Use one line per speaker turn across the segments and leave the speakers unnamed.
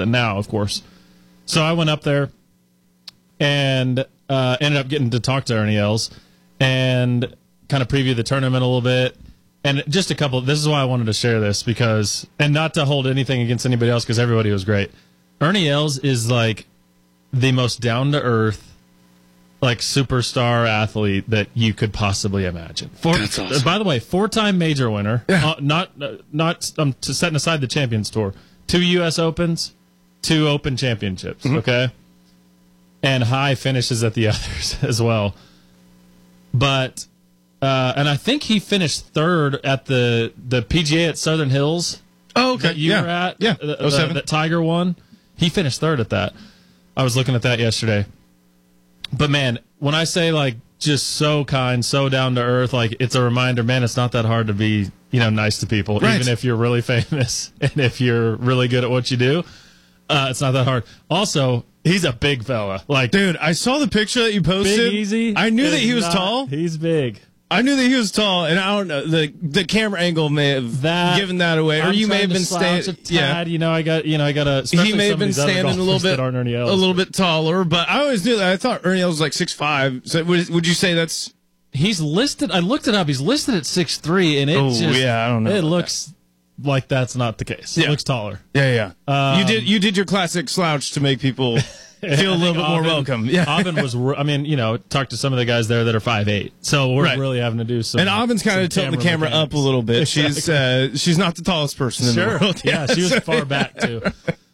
now, of course. So I went up there and ended up getting to talk to Ernie Els and kind of preview the tournament a little bit. And just a couple, this is why I wanted to share this because, and not to hold anything against anybody else because everybody was great. Ernie Els is like the most down-to-earth, like superstar athlete that you could possibly imagine.
That's awesome.
By the way, 4-time major winner, not setting aside the Champions Tour, 2 U.S. Opens, 2 Open Championships, okay? And high finishes at the others as well. But... and I think he finished third at the PGA at Southern Hills.
Oh, okay.
That you were at.
Yeah.
That Tiger won. He finished third at that. I was looking at that yesterday. But, man, when I say, like, just so kind, so down to earth, like, it's a reminder, man, it's not that hard to be, nice to people. Right. Even if you're really famous and if you're really good at what you do, it's not that hard. Also, he's a big fella. Like,
dude, I saw the picture that you posted.
Big Easy.
I knew that he was tall.
He's big.
I knew that he was tall, and I don't know, the camera angle may have given that away, or you may have been standing.
Yeah, I got a.
He may have been standing a little bit taller, but I always knew that. I thought Ernie Els was like 6'5". So would you say that's?
He's listed. I looked it up. He's listed at 6'3", and it
I don't know.
It looks like that's not the case. Yeah. It looks taller.
Yeah. You did your classic slouch to make people feel a little bit more welcome. Yeah.
Aubin was, talked to some of the guys there that are 5'8", so we're really having to do some.
And Aubin's kind of tilting the camera up a little bit. Exactly. She's not the tallest person in the world.
Yeah, she was far back too.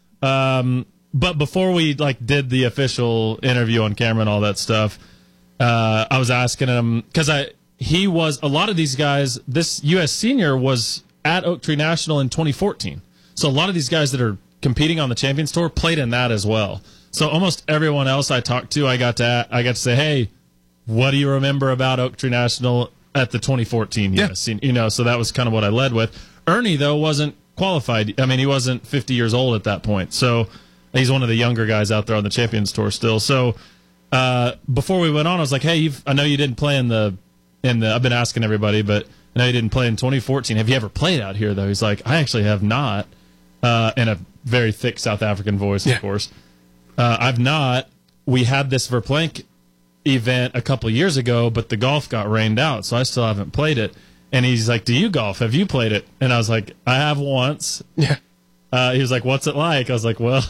But before we did the official interview on camera and all that stuff, I was asking him because a lot of these guys. This U.S. senior was at Oak Tree National in 2014, so a lot of these guys that are competing on the Champions Tour played in that as well. So almost everyone else I talked to, I got to say, hey, what do you remember about Oak Tree National at the 2014 U.S. Senior? So that was kind of what I led with. Ernie, though, wasn't qualified. I mean, he wasn't 50 years old at that point. So he's one of the younger guys out there on the Champions Tour still. So before we went on, I was like, hey, I know you didn't play in the. I've been asking everybody, but I know you didn't play in 2014. Have you ever played out here, though? He's like, I actually have not. In a very thick South African voice, of course. I've not. We had this Verplank event a couple years ago, but the golf got rained out, so I still haven't played it. And he's like, do you golf? Have you played it? And I was like, I have once. Yeah. He was like, what's it like? I was like, well,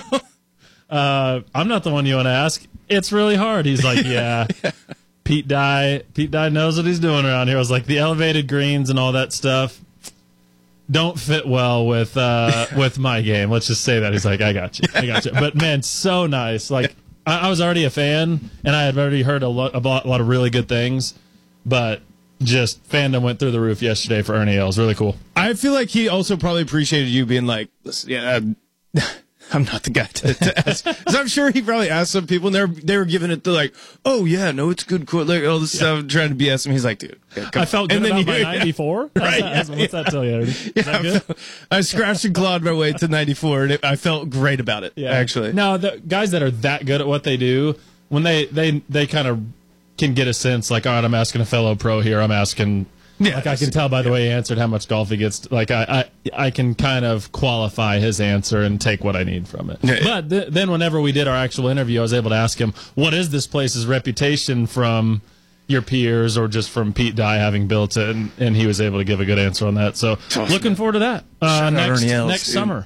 I'm not the one you want to ask. It's really hard. He's like, yeah. Pete Dye knows what he's doing around here. I was like, the elevated greens and all that stuff don't fit well with my game. Let's just say that. He's like, I got you. But, man, so nice. Like, I was already a fan, and I had already heard a lot of really good things, but just fandom went through the roof yesterday for Ernie Els. Really cool.
I feel like he also probably appreciated you being like, listen, I'm not the guy to ask. Because I'm sure he probably asked some people, and they were giving it the like, oh, yeah, no, it's good. Cool. Like, all this stuff, trying to BS him. He's like, dude.
I felt good about my 94. Right. What's that tell you? Is that good?
I scratched and clawed my way to 94, and I felt great about it, actually.
No, the guys that are that good at what they do, when they kind of can get a sense, like, all right, I'm asking a fellow pro here. I'm asking... Yeah, I can tell by the way he answered how much golf he gets. Like I can kind of qualify his answer and take what I need from it. Yeah. But then whenever we did our actual interview, I was able to ask him, what is this place's reputation from your peers or just from Pete Dye having built it? And he was able to give a good answer on that. So looking forward to that. Next summer,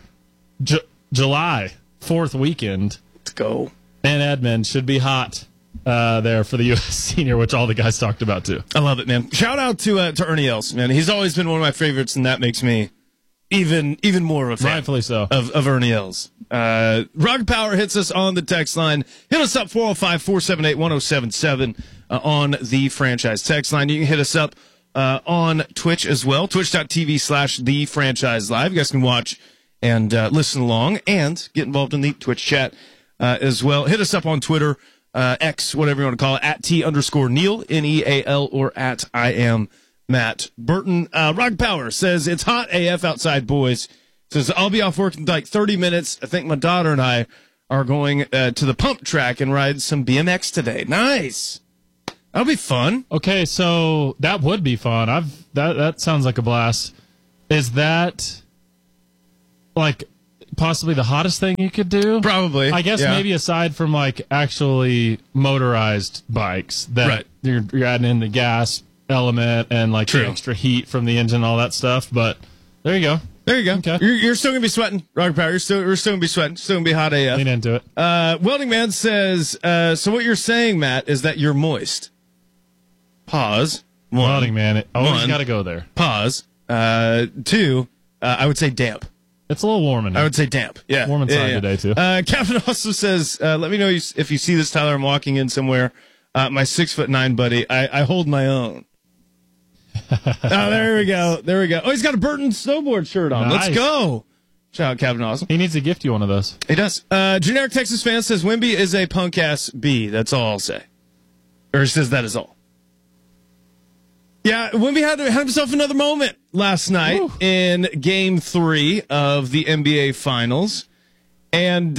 July 4th weekend.
Let's go.
And Edmond should be hot. There for the U.S. Senior, which all the guys talked about too.
I love it, man. Shout out to Ernie Els, man. He's always been one of my favorites, and that makes me even more of a fan.
Rightfully so.
Of Ernie Els. Rock Power hits us on the text line. Hit us up 405-478-1077 on the franchise text line. You can hit us up on Twitch as well. Twitch.tv/thefranchiselive. You guys can watch and listen along and get involved in the Twitch chat as well. Hit us up on Twitter. X, whatever you want to call it, at @T_Neal, Neal, or at I am Matt Burton. Rock Power says, it's hot AF outside, boys. Says, I'll be off work in like 30 minutes. I think my daughter and I are going to the pump track and ride some BMX today. Nice. That'll be fun.
Okay, so that would be fun. That sounds like a blast. Is that, like, possibly the hottest thing you could do.
Probably.
I guess maybe aside from like actually motorized bikes that you're adding in the gas element and like the extra heat from the engine, all that stuff. But there you go.
There you go.
Okay.
You're still gonna be sweating, Rocket Power. We're still gonna be sweating. Still gonna be hot AF.
Lean into it.
Welding Man says, so what you're saying, Matt, is that you're moist. Pause.
Welding Man, always got to go there.
Pause. 2, I would say damp.
It's a little warm in here.
I would say damp. Yeah.
Warm inside today, too.
Captain also says, let me know if you see this, Tyler. I'm walking in somewhere. My 6'9" buddy. I hold my own. There we go. There we go. Oh, he's got a Burton snowboard shirt on.
Nice.
Let's go. Shout out Captain Awesome.
He needs to gift you one of those.
He does. Generic Texas fan says Wemby is a punk ass B. That's all I'll say. Or he says that is all. Yeah, Wemby had himself another moment last night in Game 3 of the NBA Finals, and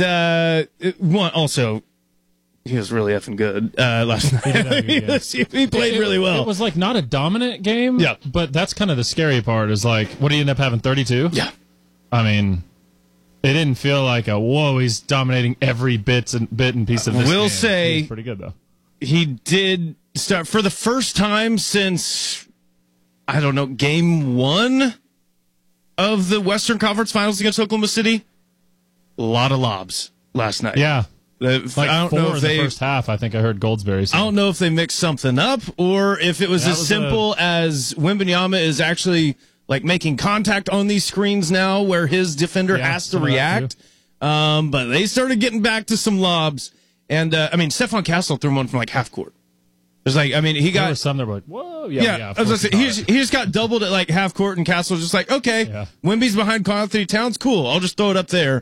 also he was really effing good last night. He played really well.
It was like not a dominant game.
Yeah,
but that's kind of the scary part. Is like, what do you end up having? 32.
Yeah,
I mean, it didn't feel like he's dominating every bit and piece of this.
Will
game.
say
He was pretty good though.
He did start for the first time since, I don't know, Game 1 of the Western Conference Finals against Oklahoma City. A lot of lobs last night.
Yeah.
Like
I don't know
if
the first half, I think I heard Goldsberry say.
I don't know if they mixed something up or if it was as simple as Wembanyama is actually like making contact on these screens now where his defender has to react. But they started getting back to some lobs. And, Stephon Castle threw one from like half court. There's like, he got.
There were some that were like, whoa,
yeah. I was gonna say, he just got doubled at like half court, and Castle was just like, okay, Wemby's behind Carl Anthony Towns, cool. I'll just throw it up there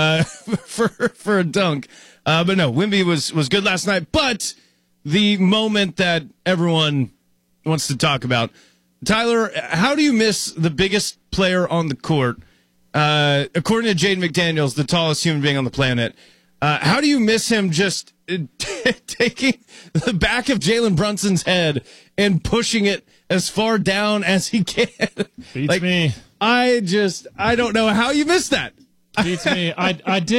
for a dunk. But no, Wemby was good last night. But the moment that everyone wants to talk about, Tyler, how do you miss the biggest player on the court? According to Jaden McDaniels, the tallest human being on the planet. How do you miss him just taking the back of Jalen Brunson's head and pushing it as far down as he can?
Beats me.
I don't know how you missed that.
Beats me. I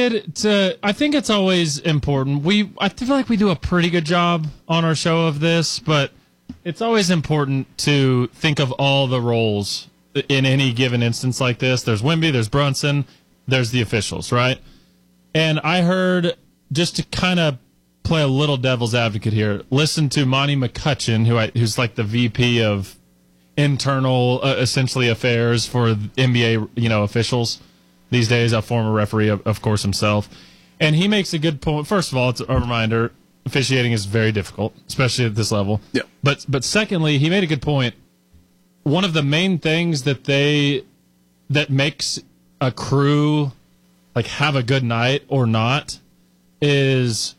think it's always important. I feel like we do a pretty good job on our show of this, but it's always important to think of all the roles in any given instance like this. There's Wemby, there's Brunson, there's the officials, right? And I heard, just to kind of play a little devil's advocate here, listen to Monty McCutcheon, who's like the VP of internal, essentially, affairs for NBA, officials these days, a former referee, of course, himself. And he makes a good point. First of all, it's a reminder, officiating is very difficult, especially at this level.
Yeah.
But secondly, he made a good point. One of the main things that makes a crew like have a good night or not is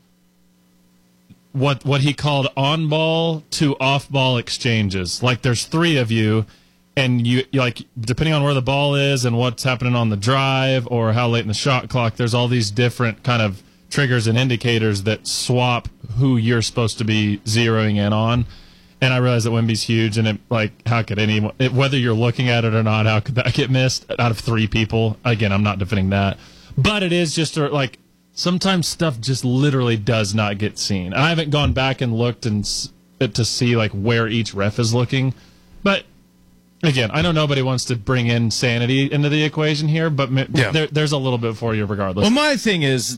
what he called on ball to off ball exchanges. Like there's 3 of you, and you like, depending on where the ball is and what's happening on the drive or how late in the shot clock, there's all these different kind of triggers and indicators that swap who you're supposed to be zeroing in on. And I realize that Wemby's huge, and how could anyone, whether you're looking at it or not, how could that get missed out of 3 people? Again, I'm not defending that. But it is just like sometimes stuff just literally does not get seen. I haven't gone back and looked to see like where each ref is looking. But again, I know nobody wants to bring in sanity into the equation here, but there's a little bit for you regardless.
Well, my thing is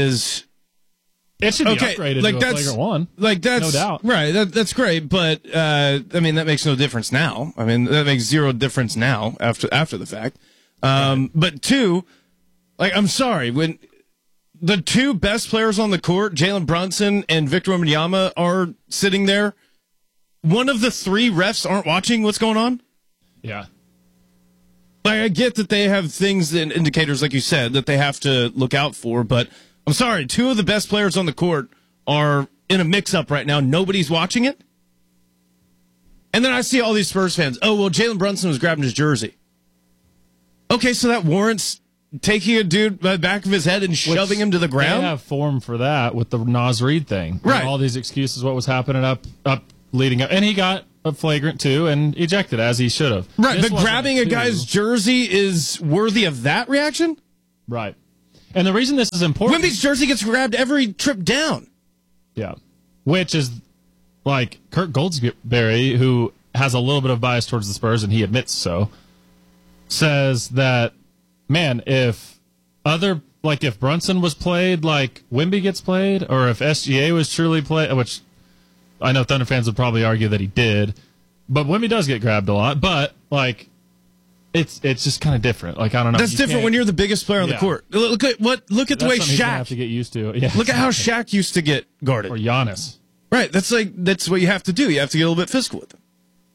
it should be upgraded to a flagrant 1.
Like that's
no doubt.
Right, that's great, but that makes no difference now. That makes zero difference now after the fact. But 2, like, I'm sorry, when the 2 best players on the court, Jalen Brunson and Victor Wembanyama, are sitting there, one of the 3 refs aren't watching what's going on?
Yeah.
Like, I get that they have things and indicators, like you said, that they have to look out for, but I'm sorry, 2 of the best players on the court are in a mix-up right now. Nobody's watching it? And then I see all these Spurs fans, oh, well, Jalen Brunson was grabbing his jersey. Okay, so that warrants taking a dude by the back of his head and shoving him to the ground?
They have form for that with the Naz Reid thing.
Right.
All these excuses, what was happening up leading up. And he got a flagrant 2 and ejected, as he should have.
Right, but grabbing a guy's jersey is worthy of that reaction?
Right. And the reason this is important...
Wemby's jersey gets grabbed every trip down.
Yeah. Which is like Kirk Goldsberry, who has a little bit of bias towards the Spurs, and he admits so, says that, man, if Brunson was played like Wemby gets played, or if SGA was truly played, which I know Thunder fans would probably argue that he did, but Wemby does get grabbed a lot, but like it's just kind of different. Like, I don't know.
That's different when you're the biggest player on the court. Look at the way Shaq
have to get used to. Yeah.
Look at how Shaq used to get guarded.
Or Giannis.
Right. That's what you have to do. You have to get a little bit physical with them.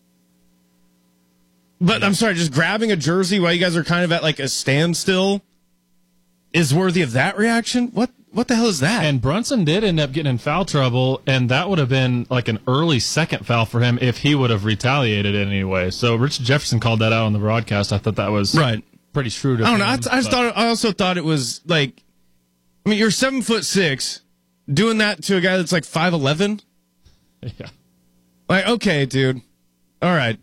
But I'm sorry, just grabbing a jersey while you guys are kind of at like a standstill is worthy of that reaction? What the hell is that?
And Brunson did end up getting in foul trouble, and that would have been like an early second foul for him if he would have retaliated in any way. So Richard Jefferson called that out on the broadcast. I thought that was pretty shrewd.
I don't know. I also thought it was like, I mean, you're 7'6", doing that to a guy that's like 5'11".
Yeah.
Like, okay, dude. All right.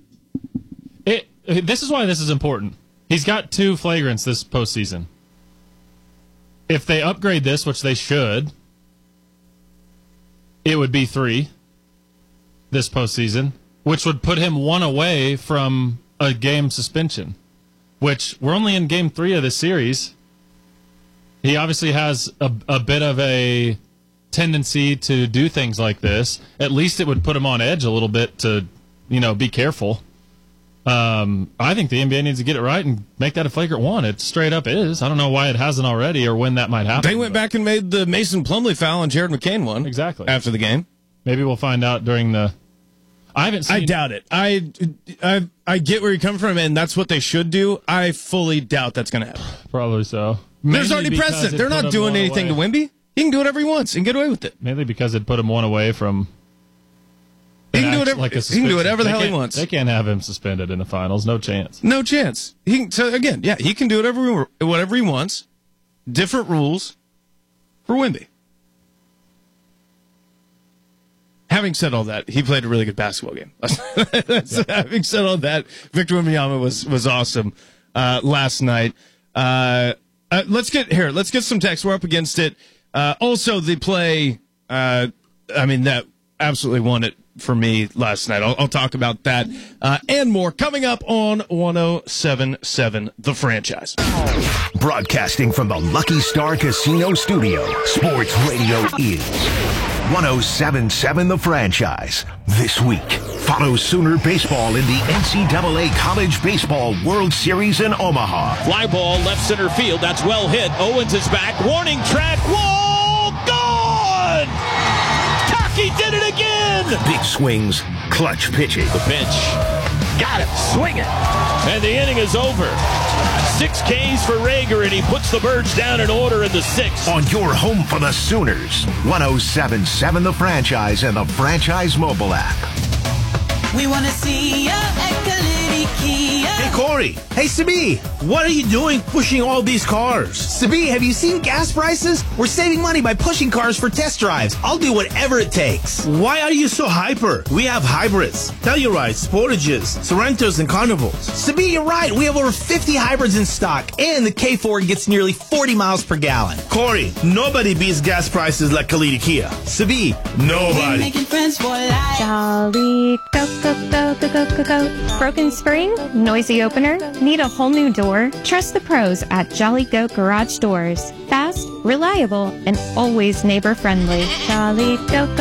This is why this is important. He's got 2 flagrants this postseason. If they upgrade this, which they should, it would be 3 this postseason, which would put him 1 away from a game suspension, which we're only in game 3 of this series. He obviously has a bit of a tendency to do things like this. At least it would put him on edge a little bit to, be careful. I think the NBA needs to get it right and make that a flagrant 1. It straight up is. I don't know why it hasn't already or when that might happen.
They went back and made the Mason Plumlee foul and Jared McCain one.
Exactly.
After the game.
Maybe we'll find out during the... I
doubt it. I get where you're coming from, and that's what they should do. I fully doubt that's going to happen.
Probably so.
There's already precedent. They're not doing anything to Wemby. He can do whatever he wants and get away with it.
Mainly because it put him 1 away from...
He can do whatever the hell he wants.
They can't have him suspended in the finals. No chance.
No chance. He can do whatever he wants. Different rules for Wemby. Having said all that, he played a really good basketball game. Having said all that, Victor Wembanyama was awesome last night. Let's get some text. We're up against it. Also, the play. That absolutely won it for me last night. I'll talk about that and more coming up on 107.7 The Franchise.
Broadcasting from the Lucky Star Casino Studio, Sports Radio is 107.7 The Franchise. This week, follow Sooner Baseball in the NCAA College Baseball World Series in Omaha.
Fly ball left center field. That's well hit. Owens is back. Warning track. Wall gone! He did it again!
Big swings, clutch pitching.
The pitch. Got it. Swing it. And the inning is over. 6 Ks for Rager, and he puts the Birds down in order in the 6th.
On your home for the Sooners, 107.7 The Franchise and the Franchise mobile app.
We want to see ya at Kalidi Kia.
Hey, Corey. Hey, Sabi. What are you doing pushing all these cars? Sabi, have you seen gas prices? We're saving money by pushing cars for test drives. I'll do whatever it takes. Why are you so hyper? We have hybrids, Tellurides, Sportages, Sorrentos, and Carnivals. Sabi, you're right. We have over 50 hybrids in stock, and the K4 gets nearly 40 miles per gallon. Corey, nobody beats gas prices like Kalidi Kia. Sabi, nobody.
Making friends for life.
Jolly go. Broken spring? Noisy opener? Need a whole new door? Trust the pros at Jolly Goat Garage Doors. Fast, reliable, and always neighbor-friendly. Jolly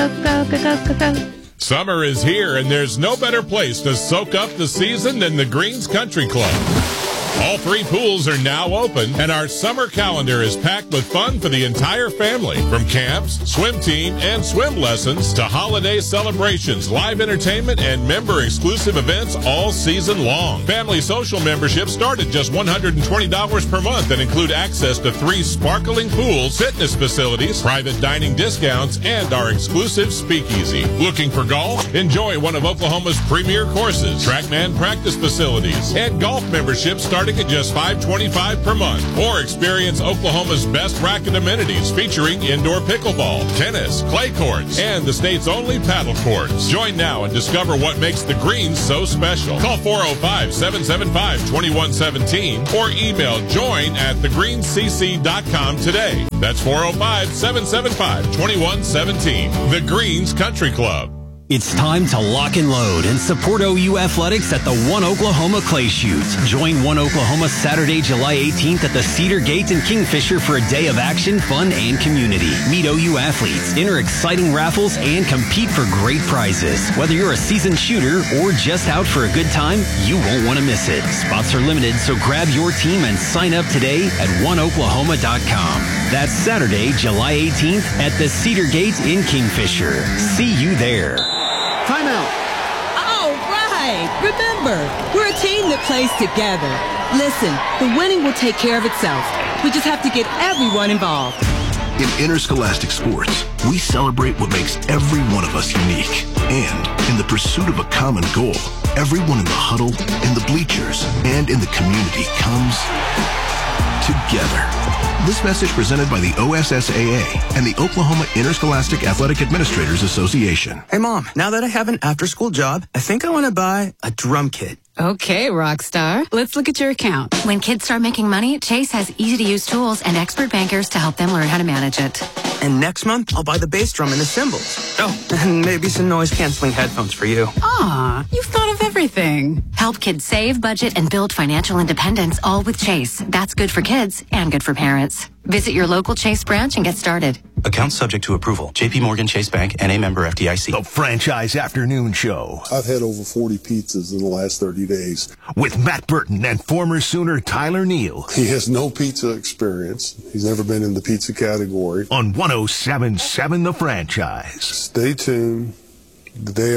go.
Summer is here, and there's no better place to soak up the season than the Greens Country Club. All 3 pools are now open, and our summer calendar is packed with fun for the entire family. From camps, swim team, and swim lessons to holiday celebrations, live entertainment, and member-exclusive events all season long. Family social memberships start at just $120 per month and include access to 3 sparkling pools, fitness facilities, private dining discounts, and our exclusive speakeasy. Looking for golf? Enjoy one of Oklahoma's premier courses, TrackMan practice facilities, and golf memberships start starting at just $5.25 per month. Or experience Oklahoma's best racket amenities featuring indoor pickleball, tennis, clay courts, and the state's only paddle courts. Join now and discover what makes the Greens so special. Call 405-775-2117 or email join@thegreenscc.com today. That's 405-775-2117. The Greens Country Club.
It's time to lock and load and support OU Athletics at the One Oklahoma Clay Shoot. Join One Oklahoma Saturday, July 18th at the Cedar Gate in Kingfisher for a day of action, fun, and community. Meet OU athletes, enter exciting raffles, and compete for great prizes. Whether you're a seasoned shooter or just out for a good time, you won't want to miss it. Spots are limited, so grab your team and sign up today at oneoklahoma.com. That's Saturday, July 18th at the Cedar Gate in Kingfisher. See you there.
Timeout. All right. Remember, we're a team that plays together. Listen, the winning will take care of itself. We just have to get everyone involved.
In interscholastic sports, we celebrate what makes every one of us unique. And in the pursuit of a common goal, everyone in the huddle, in the bleachers, and in the community comes together. This message presented by the OSSAA and the Oklahoma Interscholastic Athletic Administrators Association.
Hey, Mom, now that I have an after-school job, I think I want to buy a drum kit.
Okay, Rockstar. Let's look at your account.
When kids start making money, Chase has easy-to-use tools and expert bankers to help them learn how to manage it.
And next month, I'll buy the bass drum and the cymbals. Oh, and maybe some noise-canceling headphones for you.
Aw, you've thought of everything.
Help kids save, budget, and build financial independence, all with Chase. That's good for kids and good for parents. Visit your local Chase branch and get started.
Account subject to approval. J.P. Morgan Chase Bank and a member FDIC.
The Franchise Afternoon Show.
I've had over 40 pizzas in the last 30 days.
With Matt Burton and former Sooner Tyler Neal.
He has no pizza experience. He's never been in the pizza category.
On 107.7 The Franchise.
Stay tuned. The day